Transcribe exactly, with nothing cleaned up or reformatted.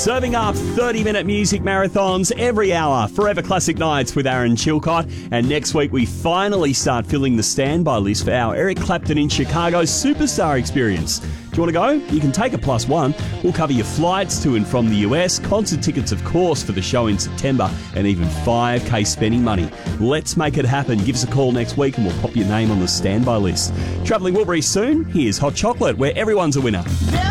Serving up thirty-minute music marathons every hour. Forever Classic Nights with Aaron Chilcott. And next week, we finally start filling the standby list for our Eric Clapton in Chicago Superstar Experience. Do you want to go? You can take a plus one. We'll cover your flights to and from the U S, concert tickets, of course, for the show in September, and even five K spending money. Let's make it happen. Give us a call next week and we'll pop your name on the standby list. Travelling Wilbury soon, here's Hot Chocolate, where everyone's a winner.